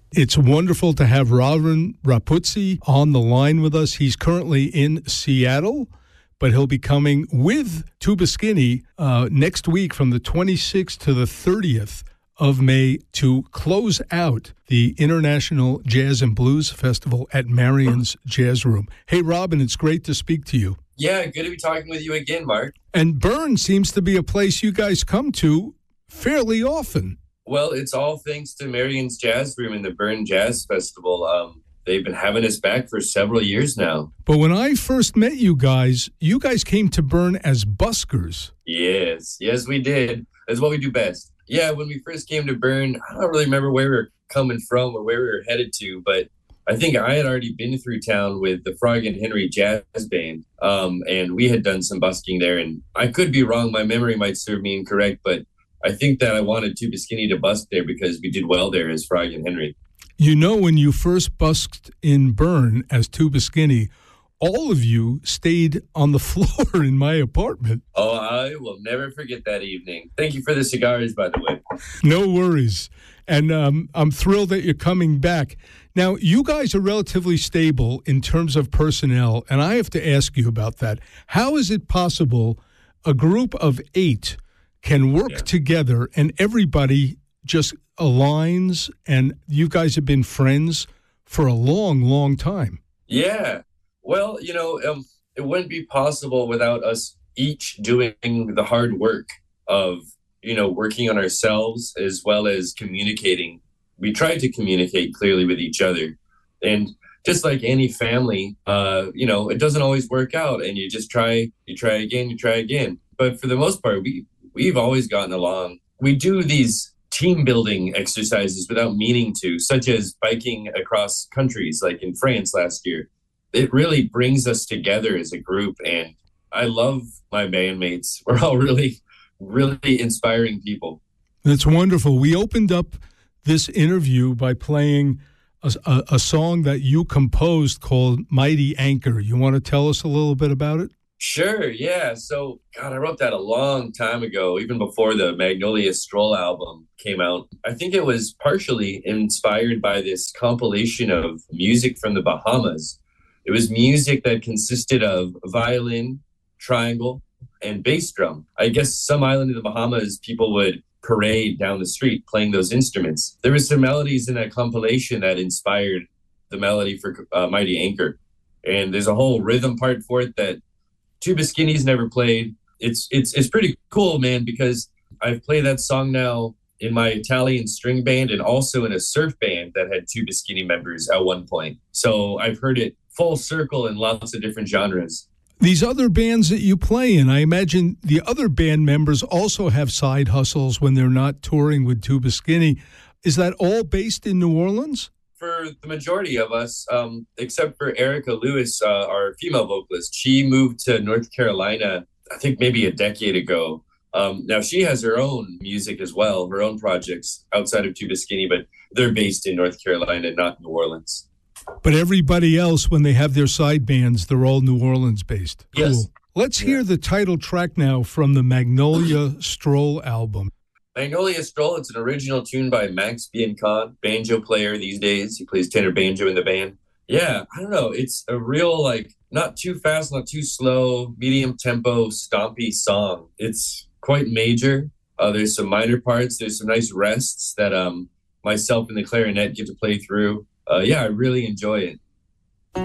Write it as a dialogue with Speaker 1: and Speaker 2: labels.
Speaker 1: It's wonderful to have Robin Rapuzzi on the line with us. He's currently in Seattle, but he'll be coming with Tuba Skinny next week from the 26th to the 30th of May to close out the International Jazz and Blues Festival at Marion's Jazz Room. Hey, Robin, it's great to speak to you.
Speaker 2: Yeah, good to be talking with you again, Mark.
Speaker 1: And Bern seems to be a place you guys come to fairly often.
Speaker 2: Well, it's all thanks to Marion's Jazz Room and the Bern Jazz Festival. They've been having us back for several years now.
Speaker 1: But when I first met you guys came to Bern as buskers.
Speaker 2: Yes, we did. That's what we do best. Yeah, when we first came to Bern, I don't really remember where we were coming from or where we were headed to, but I think I had already been through town with the Frog and Henry Jazz Band, and we had done some busking there. And I could be wrong. My memory might serve me incorrect, but I think that I wanted Tuba Skinny to busk there because we did well there as Frog and Henry.
Speaker 1: You know, when you first busked in Bern as Tuba Skinny, all of you stayed on the floor in my apartment.
Speaker 2: Oh, I will never forget that evening. Thank you for the cigars, by the way.
Speaker 1: No worries. And I'm thrilled that you're coming back. Now, you guys are relatively stable in terms of personnel, and I have to ask you about that. How is it possible a group of 8 can work together and everybody just aligns, and you guys have been friends for a long, long time?
Speaker 2: Yeah. Well, it wouldn't be possible without us each doing the hard work of, working on ourselves as well as communicating. We try to communicate clearly with each other. And just like any family, it doesn't always work out, and you try again. But for the most part, we've always gotten along. We do these team building exercises without meaning to, such as biking across countries like in France last year. It really brings us together as a group, and I love my bandmates. We're all really, really inspiring people.
Speaker 1: That's wonderful. We opened up this interview by playing a song that you composed called Mighty Anchor. You want to tell us a little bit about it?
Speaker 2: Sure, yeah. So, God, I wrote that a long time ago, even before the Magnolia Stroll album came out. I think it was partially inspired by this compilation of music from the Bahamas. It was music that consisted of violin, triangle, and bass drum. I guess some island in the Bahamas, people would parade down the street playing those instruments. There were some melodies in that compilation that inspired the melody for Mighty Anchor. And there's a whole rhythm part for it that Tuba Skinny's never played. It's pretty cool, man, because I've played that song now in my Italian string band and also in a surf band that had Tuba Skinny members at one point. So I've heard it full circle in lots of different genres.
Speaker 1: These other bands that you play in, I imagine the other band members also have side hustles when they're not touring with Tuba Skinny. Is that all based in New Orleans?
Speaker 2: For the majority of us, except for Erica Lewis, our female vocalist, she moved to North Carolina, I think maybe a decade ago. Now she has her own music as well, her own projects outside of Tuba Skinny, but they're based in North Carolina, not New Orleans.
Speaker 1: But everybody else, when they have their side bands, they're all New Orleans based.
Speaker 2: Yes.
Speaker 1: Cool. Let's hear the title track now from the Magnolia Stroll album.
Speaker 2: Magnolia Stroll, it's an original tune by Max Biancon, banjo player these days. He plays tenor banjo in the band. Yeah, I don't know. It's a real, not too fast, not too slow, medium tempo, stompy song. It's quite major. There's some minor parts. There's some nice rests that myself and the clarinet get to play through. I really enjoy it.